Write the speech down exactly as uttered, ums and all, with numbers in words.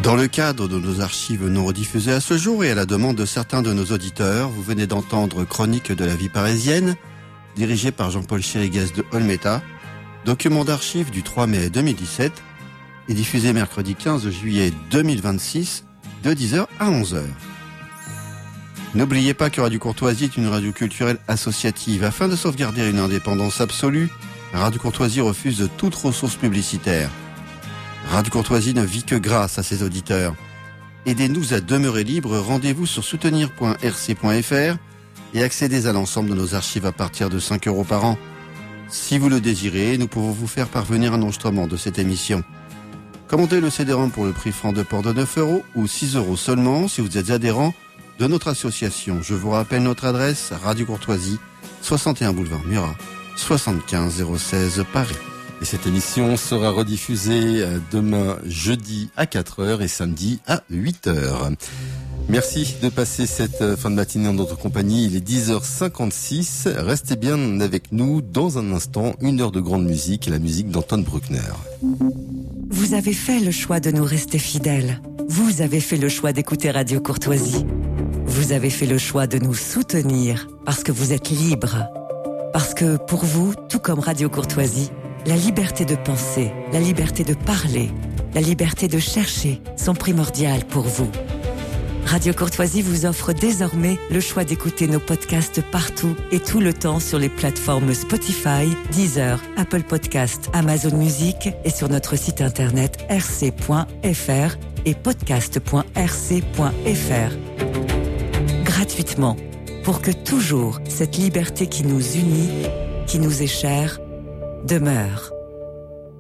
Dans le cadre de nos archives non rediffusées à ce jour et à la demande de certains de nos auditeurs, vous venez d'entendre Chronique de la vie parisienne, dirigé par Jean-Paul Chériguez de Olmeta, document d'archives du trois mai deux mille dix-sept et diffusé mercredi quinze juillet deux mille vingt-six de dix heures à onze heures. N'oubliez pas que Radio Courtoisie est une radio culturelle associative. Afin de sauvegarder une indépendance absolue, Radio Courtoisie refuse toute ressource publicitaire. Radio Courtoisie ne vit que grâce à ses auditeurs. Aidez-nous à demeurer libres, rendez-vous sur soutenir point r c point f r et accédez à l'ensemble de nos archives à partir de cinq euros par an. Si vous le désirez, nous pouvons vous faire parvenir un enregistrement de cette émission. Commandez le C D-ROM pour le prix franc de port de neuf euros ou six euros seulement si vous êtes adhérent de notre association. Je vous rappelle notre adresse, Radio Courtoisie, soixante et un boulevard Murat, soixante-quinze zéro seize Paris. Et cette émission sera rediffusée demain jeudi à quatre heures et samedi à huit heures. Merci de passer cette fin de matinée en notre compagnie. Il est dix heures cinquante-six. Restez bien avec nous dans un instant. Une heure de grande musique, la musique d'Anton Bruckner. Vous avez fait le choix de nous rester fidèles. Vous avez fait le choix d'écouter Radio Courtoisie. Vous avez fait le choix de nous soutenir parce que vous êtes libres. Parce que pour vous, tout comme Radio Courtoisie, la liberté de penser, la liberté de parler, la liberté de chercher sont primordiales pour vous. Radio Courtoisie vous offre désormais le choix d'écouter nos podcasts partout et tout le temps sur les plateformes Spotify, Deezer, Apple Podcasts, Amazon Music et sur notre site internet r c point f r et podcast point r c point f r. Gratuitement, pour que toujours cette liberté qui nous unit, qui nous est chère, demeure.